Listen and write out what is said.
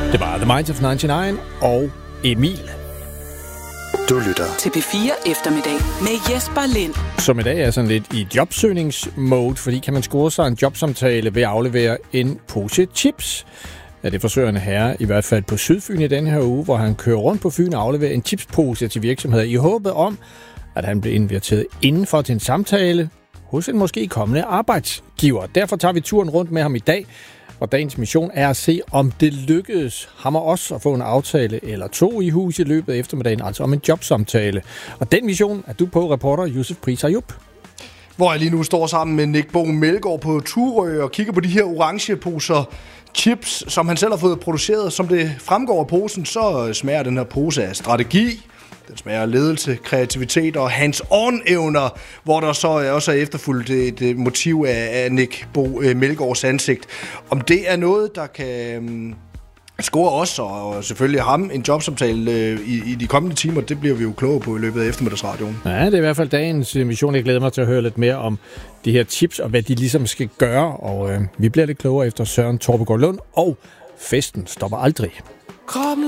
Det var The Minds of 99 og Emil. Du lytter til P4 Eftermiddag med Jesper Lind. Som i dag er sådan lidt i jobsøgningsmode, fordi kan man score sig en jobsamtale ved at aflevere en pose chips? Ja, det forsøger en herre, i hvert fald på Sydfyn i denne her uge, hvor han kører rundt på Fyn og afleverer en chipspose til virksomheder i håbet om, at han bliver inviteret indenfor til en samtale hos en måske kommende arbejdsgiver. Derfor tager vi turen rundt med ham i dag, og dagens mission er at se, om det lykkedes ham og os at få en aftale eller to i hus i løbet af eftermiddagen, altså om en jobsamtale. Og den mission er du på, reporter Josef Pris Ayub. Hvor jeg lige nu står sammen med Nick Bo Melgaard på Turø og kigger på de her orange poser chips, som han selv har fået produceret. Som det fremgår af posen, så smager den her pose af strategi. Den smager af ledelse, kreativitet og hands-on-evner, hvor der så også er efterfulgt et motiv af Nick Bo Melgaards ansigt. Om det er noget, der kan score os og selvfølgelig ham en jobsamtale i de kommende timer, det bliver vi jo kloge på i løbet af eftermiddagsradioen. Ja, det er i hvert fald dagens mission. Jeg glæder mig til at høre lidt mere om de her chips og hvad de ligesom skal gøre. Og vi bliver lidt klogere efter Søren Torpegaard Lund, og festen stopper aldrig.